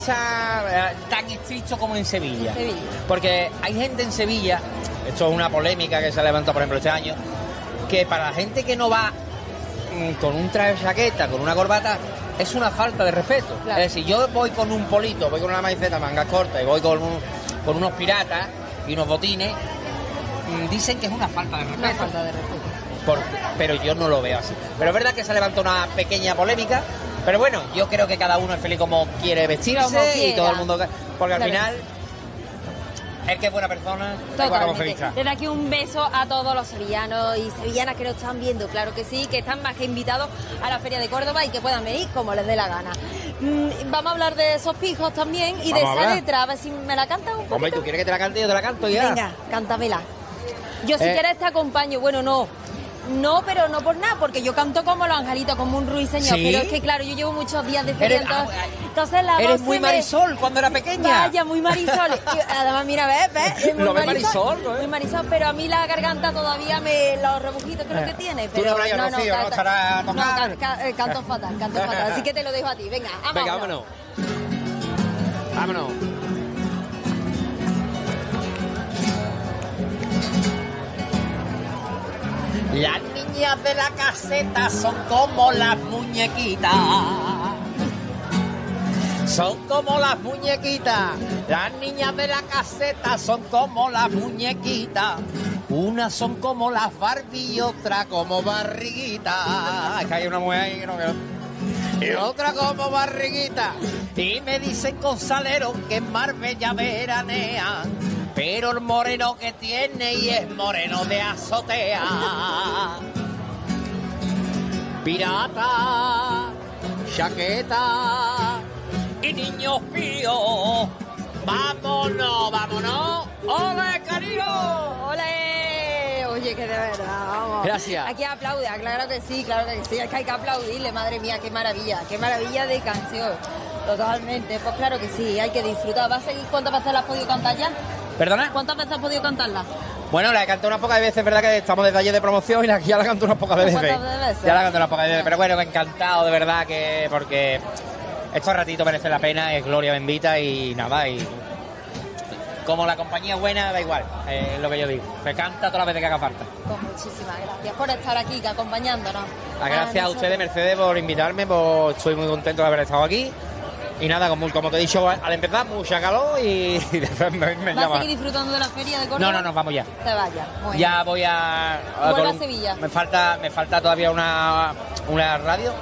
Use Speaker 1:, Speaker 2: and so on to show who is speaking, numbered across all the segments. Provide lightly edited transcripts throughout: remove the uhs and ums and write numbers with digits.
Speaker 1: tan estricto como en Sevilla. Porque hay gente en Sevilla, esto es una polémica que se ha levantado por ejemplo este año, que para la gente que no va con un traje de chaqueta, con una corbata, es una falta de respeto. Claro. Es decir, yo voy con un polito, voy con una maiceta, mangas cortas, y voy con unos piratas y unos botines, dicen que es una falta de respeto. Una falta de respeto. Pero yo no lo veo así. Pero es verdad que se ha levantado una pequeña polémica. Pero bueno, yo creo que cada uno es feliz como quiere vestirse y todo el mundo... Porque al final, el que es buena persona, como feliz.
Speaker 2: Desde aquí un beso a todos los sevillanos y sevillanas que nos están viendo, claro que sí, que están más que invitados a la Feria de Córdoba y que puedan venir como les dé la gana. Vamos a hablar de esos pijos también y de esa letra, a ver si me la cantas un poquito.
Speaker 1: Hombre, ¿tú quieres que te la cante? Yo te la canto ya.
Speaker 2: Venga, cántamela. Yo si quieres te acompaño, bueno, no, pero no por nada, porque yo canto como los angelitos, como un ruiseñor. ¿Sí? Pero es que, claro, yo llevo muchos días de feria, entonces la voz
Speaker 1: eres muy Marisol cuando era pequeña.
Speaker 2: Vaya, muy Marisol. Además, mira, ves, es muy
Speaker 1: lo
Speaker 2: Marisol, muy Marisol, pero a mí la garganta todavía los rebujitos creo que tiene. Pero
Speaker 1: tú no, estará tocando.
Speaker 2: Canto fatal, así que te lo dejo a ti. Venga,
Speaker 1: vámonos. Vámonos. Las niñas de la caseta son como las muñequitas. Son como las muñequitas. Las niñas de la caseta son como las muñequitas. Unas son como las Barbie y otra como barriguita. Es que hay una mujer ahí que no veo. Y otra como barriguita. Y me dicen con salero que en Marbella veranea. Pero el moreno que tiene y es moreno de azotea. Pirata, chaqueta y niños píos. Vámonos. ¡Ole, cariño!
Speaker 2: ¡Ole! Oye, que de verdad, vamos.
Speaker 1: Gracias.
Speaker 2: Aquí aplaude, claro que sí. Es que hay que aplaudirle, madre mía, qué maravilla de canción. Totalmente, pues claro que sí, hay que disfrutar. ¿Vas a seguir cuántas veces la has podido cantar ya?
Speaker 1: ¿Perdona?
Speaker 2: ¿Cuántas veces has podido cantarla?
Speaker 1: Bueno, la he cantado unas pocas veces, verdad que estamos de taller de promoción y ya la canto unas pocas veces. Ya la canto unas pocas veces, pero bueno, me ha encantado de verdad porque estos ratitos merecen la pena, es gloria bendita y nada, y como la compañía es buena, da igual, es lo que yo digo, se canta todas las veces que haga falta.
Speaker 2: Pues muchísimas gracias por estar aquí, acompañándonos.
Speaker 1: Gracias a ustedes, Mercedes, por invitarme, estoy muy contento de haber estado aquí. Y nada, como te he dicho al empezar, mucha calor y después me llama.
Speaker 2: ¿Vas a seguir disfrutando de la feria de Córdoba?
Speaker 1: No, vamos ya.
Speaker 2: Te vayas.
Speaker 1: Ya voy a
Speaker 2: Sevilla.
Speaker 1: Me falta todavía una radio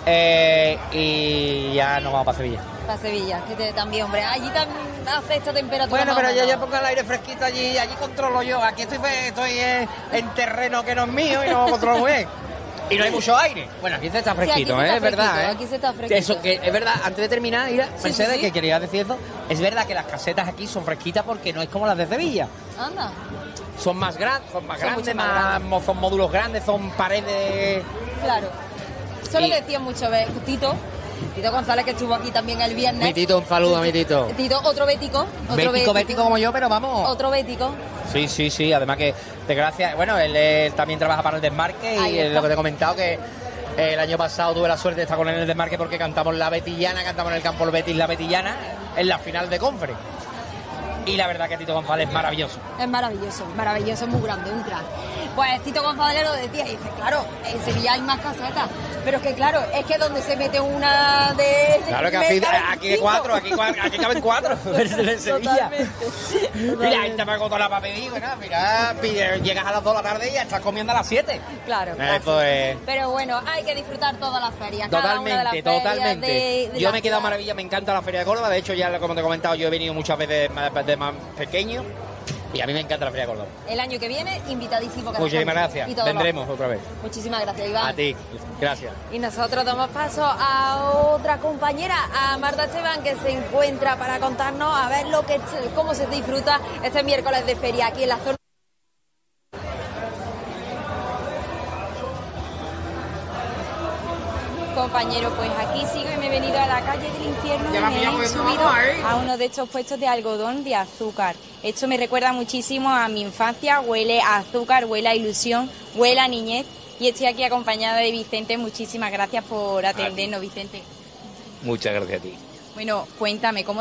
Speaker 1: y ya nos vamos para Sevilla.
Speaker 2: Para Sevilla, que también, hombre. Allí también hace esta temperatura.
Speaker 1: Bueno, pero yo ya pongo el aire fresquito allí controlo yo. Aquí estoy en terreno que no es mío y no controlo muy bien. Y no hay mucho aire. Bueno, aquí se está fresquito,
Speaker 2: sí,
Speaker 1: es verdad,
Speaker 2: Aquí se está fresquito.
Speaker 1: Eso, que es verdad, antes de terminar, Mercedes, que quería decir eso, es verdad que las casetas aquí son fresquitas porque no es como las de Sevilla.
Speaker 2: Anda.
Speaker 1: Son más grandes, son módulos grandes, son paredes...
Speaker 2: Claro. Eso lo decía mucho Tito González, que estuvo aquí también el viernes.
Speaker 1: Mi Tito, un saludo a mi Tito.
Speaker 2: Tito, otro bético.
Speaker 1: Bético como yo, pero vamos.
Speaker 2: Otro bético.
Speaker 1: Sí, además que, desgracia, bueno, él también trabaja para el Desmarque y lo que te he comentado que el año pasado tuve la suerte de estar con él en el Desmarque porque cantamos la Betillana, cantamos en el campo el Betis la Betillana en la final de Conference. Y la verdad que Tito González es maravilloso.
Speaker 2: Es maravilloso, es muy grande, un crack. Pues Tito González lo decía y dice, claro, en Sevilla hay más casetas, pero es que claro, es que donde se mete una de...
Speaker 1: Claro que aquí hay cuatro, aquí caben cuatro en Sevilla. Mira, ahí te me agotó la papelilla, mira, llegas a las 2 de la tarde y ya estás comiendo a las 7.
Speaker 2: Claro.
Speaker 1: Eso es...
Speaker 2: Pero bueno, hay que disfrutar todas las ferias.
Speaker 1: Totalmente. Yo me he quedado maravilla, me encanta la Feria de Córdoba, de hecho ya como te he comentado, yo he venido muchas veces de más pequeño. Y a mí me encanta la Feria de Córdoba.
Speaker 2: El año que viene, invitadísimo.
Speaker 1: Muchísimas gracias. Vendremos otra vez.
Speaker 2: Muchísimas gracias, Iván.
Speaker 1: A ti. Gracias.
Speaker 2: Y nosotros damos paso a otra compañera, a Marta Esteban, que se encuentra para contarnos a ver cómo se disfruta este miércoles de feria aquí en la zona. Compañero, pues aquí sigo y me he venido a la calle del infierno y me he subido a uno de estos puestos de algodón de azúcar. Esto me recuerda muchísimo a mi infancia, huele a azúcar, huele a ilusión, huele a niñez y estoy aquí acompañada de Vicente. Muchísimas gracias por atendernos, Vicente.
Speaker 3: Muchas gracias a ti.
Speaker 2: Bueno, cuéntame, ¿cómo